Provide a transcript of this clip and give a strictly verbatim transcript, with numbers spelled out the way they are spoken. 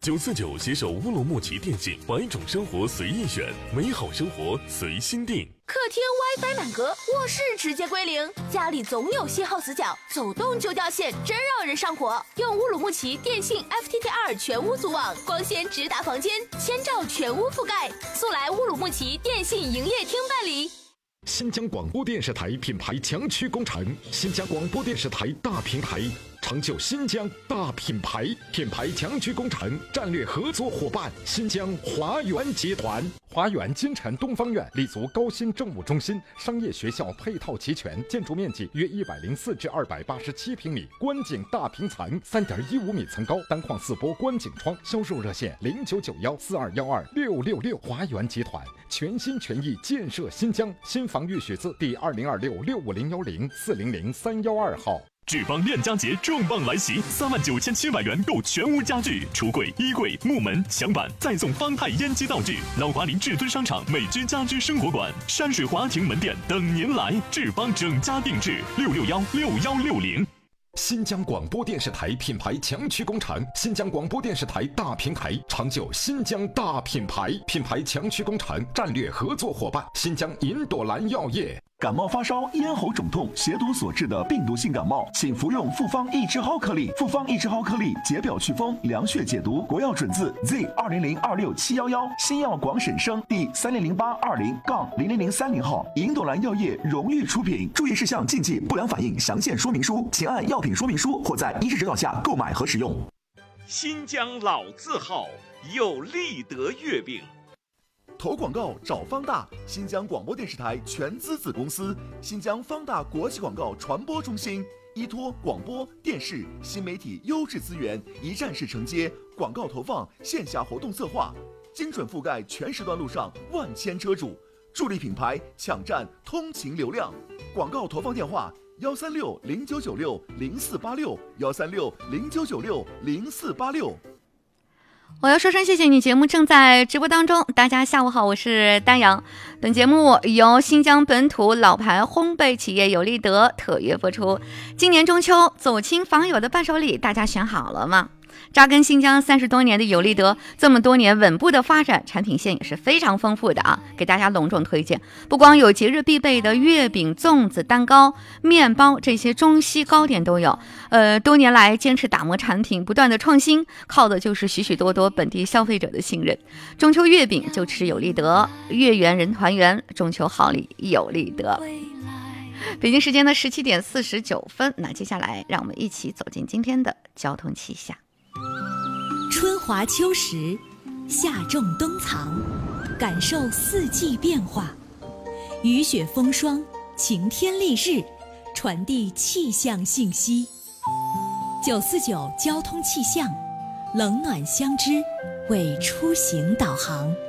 九四九携手乌鲁木齐电信，百种生活随意选，美好生活随心定。 客厅 WiFi 满格，卧室直接归零，家里总有信号死角，走动就掉线，真让人上火。用乌鲁木齐电信 F T T R 全屋组网，光纤直达房间，千兆全屋覆盖。速来乌鲁木齐电信营业厅办理。 新疆广播电视台品牌强区工程，新疆广播电视台大平台，成就新疆大品牌。品牌强区工程战略合作伙伴新疆华源集团。华源金城东方院立足高新政务中心，商业学校配套齐全，建筑面积约一百零四至二百八十七平米，观景大平层，三点一五米层高，单框四波观景窗。销售热线零九九幺四二幺二六六六。华源集团全心全意建设新疆，新房预许字第二零二六六五零幺零四零零三幺二号。 志邦恋家节重磅来袭，三万九千七百元购全屋家具、橱柜、衣柜、木门、墙板，再送方太烟机道具。老华林至尊商场美居家居生活馆、山水华庭门店等您来。志邦整家定制六六幺六幺六零。 新疆广播电视台品牌强区工程，新疆广播电视台大平台，成就新疆大品牌。品牌强区工程战略合作伙伴新疆银朵兰药业。 感冒发烧、咽喉肿痛、血毒所致的病毒性感冒，请服用复方益智蒿颗粒。复方益智蒿颗粒解表祛风、凉血解毒，国药准字 Z 二零零二六七幺幺，新药广审生第三零零八二零杠零零零三零号，银朵兰药业荣誉出品。注意事项、禁忌、不良反应详见说明书，请按药品说明书或在医师指导下购买和使用。 新疆老字号有立德月饼。 投广告找方大，新疆广播电视台全资子公司，新疆方大国际广告传播中心，依托广播电视新媒体优质资源，一站式承接广告投放、线下活动策划，精准覆盖全时段路上万千车主，助力品牌抢占通勤流量。广告投放电话：幺三六零九九六零四八六，幺三六零九九六零四八六。 我要说声谢谢你，节目正在直播当中。大家下午好，我是丹阳。本节目由新疆本土老牌烘焙企业有立德特约播出。今年中秋走亲访友的伴手礼，大家选好了吗？扎根新疆三十多年的有立德，这么多年稳步的发展，产品线也是非常丰富的啊，给大家隆重推荐。不光有节日必备的月饼、粽子、蛋糕、面包，这些中西糕点都有。呃，多年来坚持打磨产品，不断的创新，靠的就是许许多多本地消费者的信任。中秋月饼就吃有立德，月圆人团圆，中秋好礼有立德。北京时间的十七点四十九分，那接下来让我们一起走进今天的交通气象。 春华秋实，夏种冬藏，感受四季变化。雨雪风霜，晴天丽日，传递气象信息。九四九交通气象，冷暖相知，为出行导航。